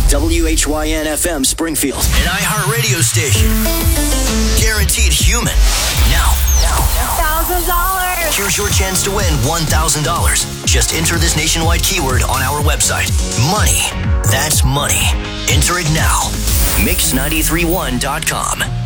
WHYN FM Springfield. An iHeartRadio station. Guaranteed human. Now. $1,000. Here's your chance to win $1,000. Just enter this nationwide keyword on our website. Money. That's money. Enter it now. Mix931.com.